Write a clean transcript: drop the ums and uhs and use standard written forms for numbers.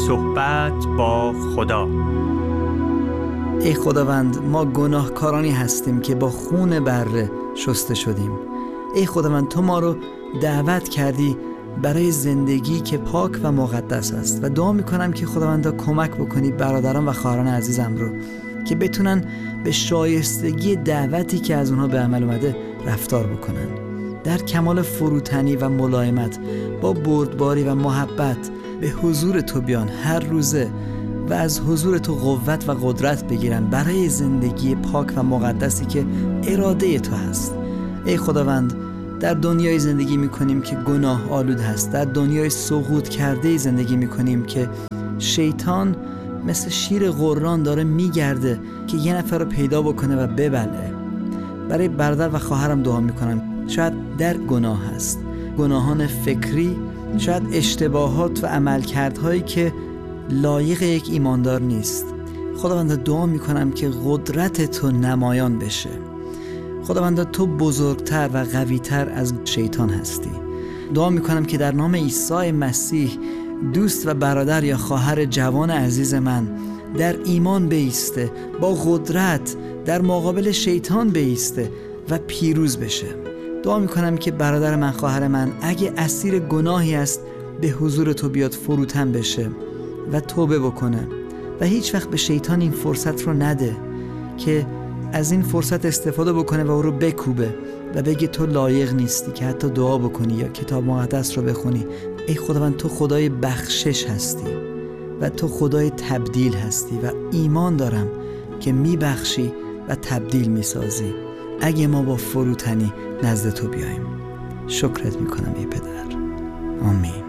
صحبت با خدا. ای خداوند، ما گناهکارانی هستیم که با خون بره شسته شدیم. ای خداوند، تو ما رو دعوت کردی برای زندگی که پاک و مقدس است و دعا میکنم که خداوند کمک بکنی برادران و خواهران عزیزم رو که بتونن به شایستگی دعوتی که از اونها به عمل اومده رفتار بکنن، در کمال فروتنی و ملایمت با بردباری و محبت به حضور تو بیان هر روزه و از حضور تو قوت و قدرت بگیرن برای زندگی پاک و مقدسی که اراده تو هست. ای خداوند، در دنیای زندگی میکنیم که گناه آلود هست، در دنیای سقوط کرده زندگی میکنیم که شیطان مثل شیر غران داره میگرده که یه نفر رو پیدا بکنه و ببلعه. برای برادر و خواهرم دعا میکنم، شاید در گناه هست، گناهان فکری، شاید اشتباهات و عملکردهایی که لایق یک ایماندار نیست. خداوند دعا میکنم که قدرت تو نمایان بشه. خداوند تو بزرگتر و قویتر از شیطان هستی. دعا میکنم که در نام عیسی مسیح دوست و برادر یا خواهر جوان عزیز من در ایمان بایسته، با قدرت در مقابل شیطان بایسته و پیروز بشه. دعا میکنم که برادر من، خواهر من، اگه اسیر گناهی است به حضور تو بیاد، فروتن بشه و توبه بکنه و هیچ وقت به شیطان این فرصت رو نده که از این فرصت استفاده بکنه و او رو بکوبه و بگه تو لایق نیستی که حتی دعا بکنی یا کتاب مقدس رو بخونی. ای خداوند، تو خدای بخشش هستی و تو خدای تبدیل هستی و ایمان دارم که میبخشی و تبدیل میسازی اگه ما با فروتنی نزد تو بیاییم. شکرت میکنم ای پدر. آمین.